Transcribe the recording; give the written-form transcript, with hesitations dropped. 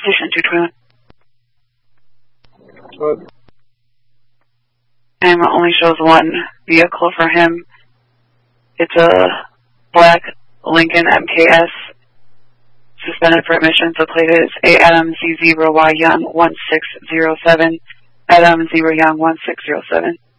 Station 221. What? Camera only shows one vehicle for him. It's a black Lincoln MKS, suspended for emissions. The plate is A Adam Z0 Y Young 1607. Adam 0 Young 1607.